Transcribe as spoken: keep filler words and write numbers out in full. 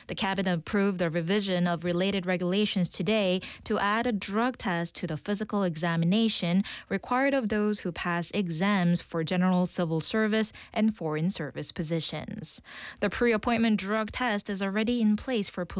The cabinet approved a revision of related regulations today to add a drug test to the physical examination required of those who pass exams for general civil service and foreign service positions. The pre-appointment drug test is already in place for